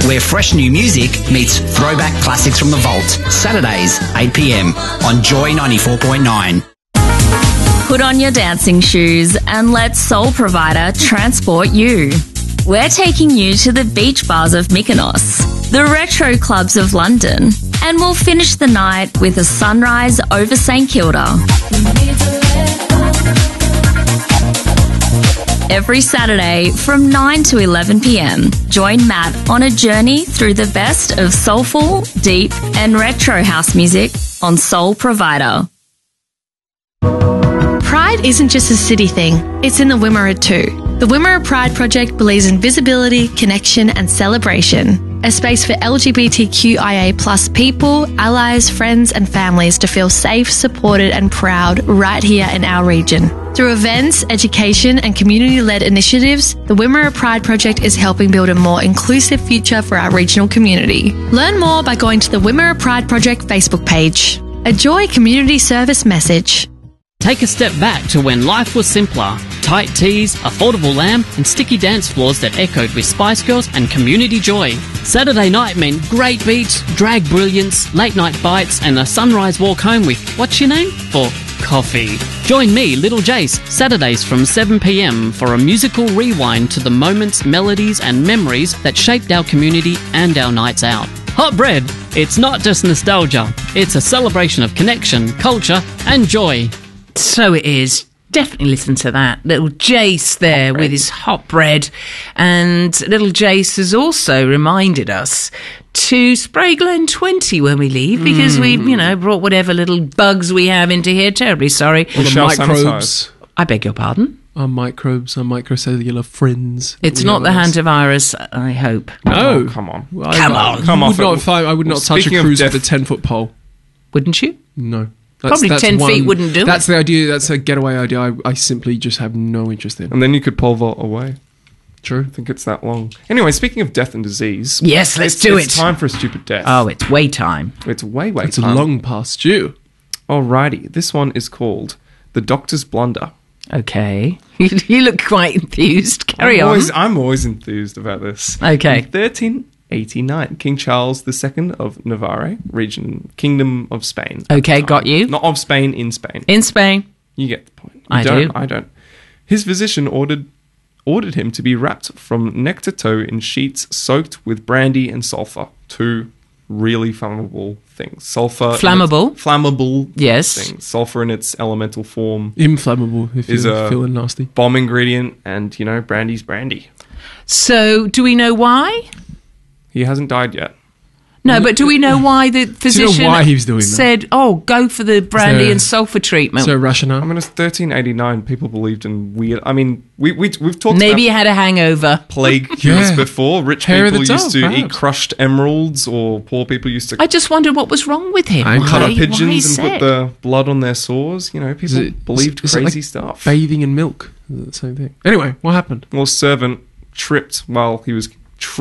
where fresh new music meets throwback classics from the vault. Saturdays, 8 p.m. on Joy 94.9. Put on your dancing shoes and let Soul Provider transport you. We're taking you to the beach bars of Mykonos, the retro clubs of London, and we'll finish the night with a sunrise over St Kilda. Every Saturday from 9 to 11 p.m, join Matt on a journey through the best of soulful, deep and retro house music on Soul Provider. Pride isn't just a city thing, it's in the Wimmera too. The Wimmera Pride Project believes in visibility, connection and celebration. A space for LGBTQIA+ people, allies, friends and families to feel safe, supported and proud right here in our region. Through events, education and community-led initiatives, the Wimmera Pride Project is helping build a more inclusive future for our regional community. Learn more by going to the Wimmera Pride Project Facebook page. A Joy community service message. Take a step back to when life was simpler. Tight tees, affordable lamb and sticky dance floors that echoed with Spice Girls and community joy. Saturday night meant great beats, drag brilliance, late night bites and a sunrise walk home with, what's your name? For coffee. Join me, Little Jace, Saturdays from 7 p.m. for a musical rewind to the moments, melodies and memories that shaped our community and our nights out. Hot Bread, it's not just nostalgia, it's a celebration of connection, culture and joy. So it is. Definitely listen to that. Little Jace there with his hot bread. And little Jace has also reminded us to spray Glen 20 when we leave because we, brought whatever little bugs we have into here. Terribly sorry. All the microbes. I beg your pardon? Our microbes, our microcellular friends. It's not the hantavirus, I hope. No. Oh, come on. Come on. I would not touch a cruise with a 10-foot pole. Wouldn't you? No. Probably 10 feet wouldn't do it. That's the idea. That's a getaway idea I simply just have no interest in. And then you could pole vault away. True. I think it's that long. Anyway, speaking of death and disease. Yes, let's do it. It's time for a stupid death. Oh, it's way time. It's way It's time. long past due. Alrighty. This one is called The Doctor's Blunder. Okay. You look quite enthused. Carry on. I'm always enthused about this. Okay. In 1389, King Charles II of Navarre, Kingdom of Spain. Okay, got you. Not of Spain, in Spain. In Spain. You get the point. I do. I don't. His physician ordered him to be wrapped from neck to toe in sheets soaked with brandy and sulfur. Two really flammable things. Sulfur. Flammable. Yes. Things. Sulfur in its elemental form. Inflammable, if you're feeling nasty. Bomb ingredient, and, brandy's brandy. So, do we know why? He hasn't died yet. No, but do we know why the physician why he was doing said, go for the brandy and sulfur treatment? So rationale? I mean, it's 1389. People believed in weird... I mean, we've talked Maybe about... he had a hangover. Plague cures before. Rich Hair people used to perhaps. eat crushed emeralds, or poor people used to... I just wondered what was wrong with him. cut up pigeons and put the blood on their sores. People believed crazy stuff. Bathing in milk. Is it the same thing? Anyway, what happened? Well, servant tripped while he was...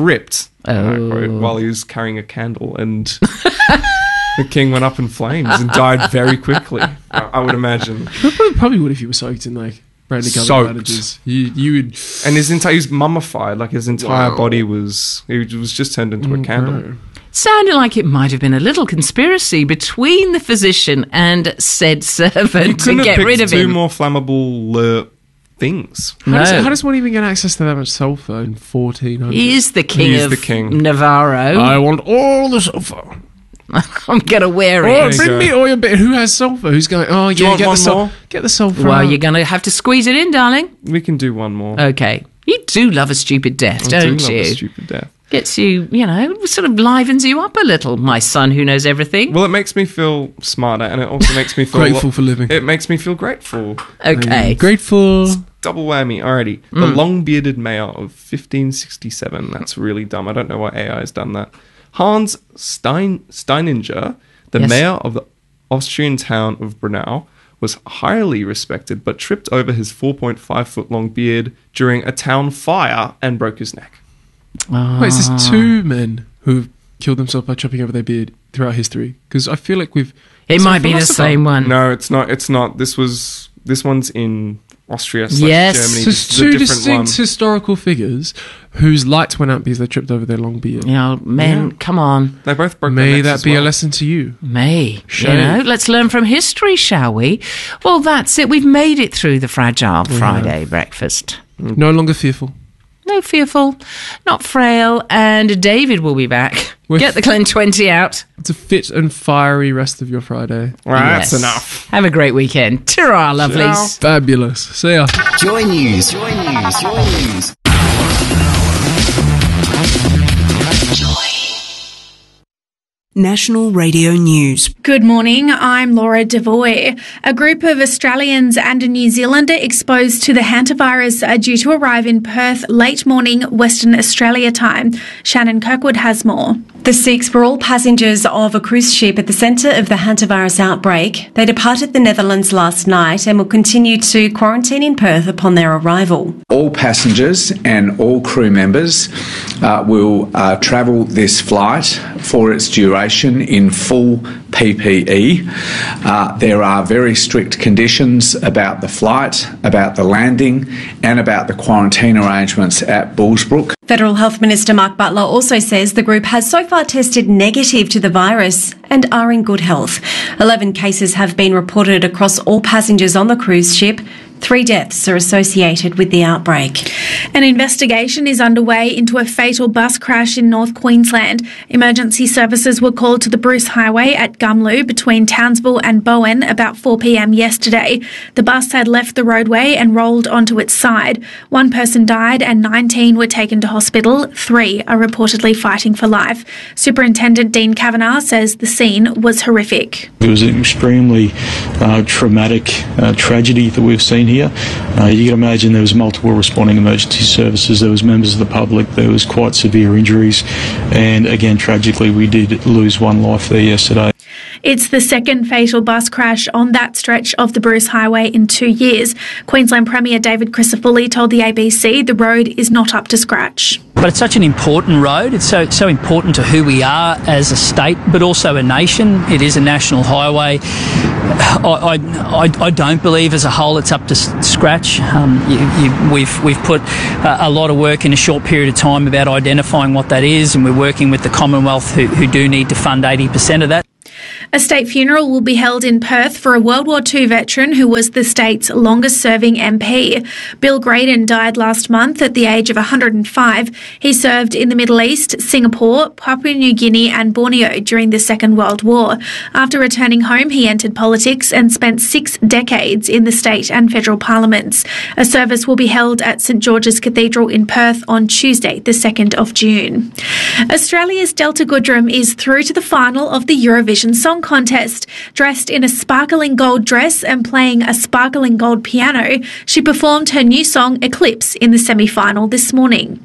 while he was carrying a candle, and the king went up in flames and died very quickly. I would imagine. Probably would if you were soaked in brandy covered bandages. You would, and he was mummified. His entire body was. He was just turned into a candle. No. Sounded like it might have been a little conspiracy between the physician and said servant to get rid of two him. more flammable things. How does one even get access to that much sulfur in 1400? He is the king of Navarro. I want all the sulfur. I'm going to wear it. Bring me all your bit. Who has sulfur? Who's going, Do you want one more? Get the sulfur Well, out. you're going to have to squeeze it in, darling. We can do one more. Okay. You do love a stupid death, don't I do you? love a stupid death. Gets you, sort of livens you up a little, my son who knows everything. Well, it makes me feel smarter, and it also makes me feel... grateful for living. It makes me feel grateful. Okay. Grateful. Double whammy. Alrighty. The long-bearded mayor of 1567. That's really dumb. I don't know why AI has done that. Hans Steininger, the mayor of the Austrian town of Brunau, was highly respected, but tripped over his 4.5-foot-long beard during a town fire and broke his neck. Wait, is this two men who have killed themselves by chopping over their beard throughout history? Because I feel like It might be the same one. No, it's not. This one's in Austria / Yes. Germany. There's This is a two different distinct one. historical figures whose lights went out because they tripped over their long beard. You know, men, come on. They both broke their May necks that as be a well. lesson to you. May. Shame. You know, let's learn from history, shall we? Well, that's it. We've made it through the Fragile Friday breakfast. No longer fearful. No fearful, not frail, and David will be back. With- Get the Glen 20 out. It's a fit and fiery rest of your Friday. That's Yes. enough. Have a great weekend. Ta-ra, lovelies. Fabulous. See ya. Joy News. Joy News. Joy News. National Radio News. Good morning, I'm Laura Devoy. A group of Australians and a New Zealander exposed to the hantavirus are due to arrive in Perth late morning Western Australia time. Shannon Kirkwood has more. The 6 were all passengers of a cruise ship at the centre of the hantavirus outbreak. They departed the Netherlands last night and will continue to quarantine in Perth upon their arrival. All passengers and all crew members will travel this flight for its duration in full PPE. There are very strict conditions about the flight, about the landing, and about the quarantine arrangements at Bullsbrook. Federal Health Minister Mark Butler also says the group has so far tested negative to the virus and are in good health. 11 cases have been reported across all passengers on the cruise ship. 3 deaths are associated with the outbreak. An investigation is underway into a fatal bus crash in North Queensland. Emergency services were called to the Bruce Highway at Gumlu between Townsville and Bowen about 4 p.m. yesterday. The bus had left the roadway and rolled onto its side. 1 person died and 19 were taken to hospital. 3 are reportedly fighting for life. Superintendent Dean Kavanagh says the scene was horrific. It was an extremely traumatic tragedy that we've seen here. You can imagine there was multiple responding emergency services, there was members of the public, there was quite severe injuries, and again, tragically, we did lose 1 life there yesterday. It's the second fatal bus crash on that stretch of the Bruce Highway in 2 years. Queensland Premier David Crisafulli told the ABC the road is not up to scratch. But it's such an important road. It's so important to who we are as a state, but also a nation. It is a national highway. I don't believe as a whole it's up to scratch. We've put a lot of work in a short period of time about identifying what that is, and we're working with the Commonwealth who do need to fund 80% of that. A state funeral will be held in Perth for a World War II veteran who was the state's longest-serving MP. Bill Graydon died last month at the age of 105. He served in the Middle East, Singapore, Papua New Guinea and Borneo during the Second World War. After returning home, he entered politics and spent 6 decades in the state and federal parliaments. A service will be held at St George's Cathedral in Perth on Tuesday, the 2nd of June. Australia's Delta Goodrem is through to the final of the Eurovision Song Contest. Dressed in a sparkling gold dress and playing a sparkling gold piano, she performed her new song Eclipse in the semi-final this morning.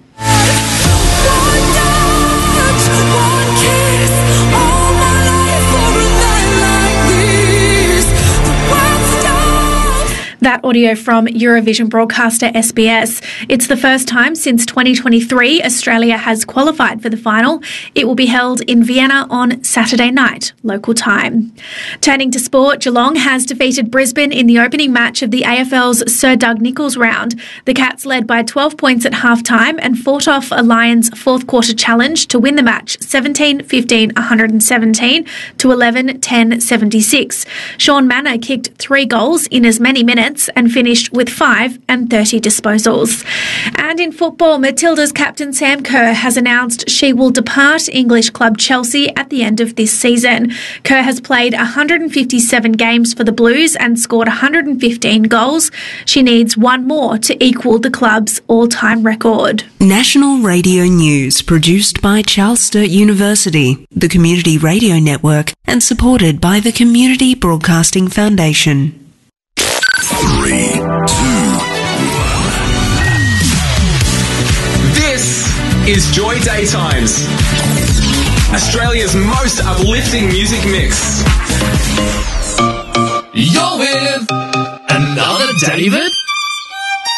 That audio from Eurovision broadcaster SBS. It's the first time since 2023 Australia has qualified for the final. It will be held in Vienna on Saturday night, local time. Turning to sport, Geelong has defeated Brisbane in the opening match of the AFL's Sir Doug Nicholls round. The Cats led by 12 points at half-time and fought off a Lions fourth-quarter challenge to win the match 17-15-117 to 11-10-76. Sean Manor kicked 3 goals in as many minutes and finished with 5 and 30 disposals. And in football, Matilda's captain Sam Kerr has announced she will depart English club Chelsea at the end of this season. Kerr has played 157 games for the Blues and scored 115 goals. She needs 1 more to equal the club's all-time record. National Radio News, produced by Charles Sturt University, the Community Radio Network, and supported by the Community Broadcasting Foundation. 3, 2, 1. This is Joy Daytimes, Australia's most uplifting music mix. You're with another David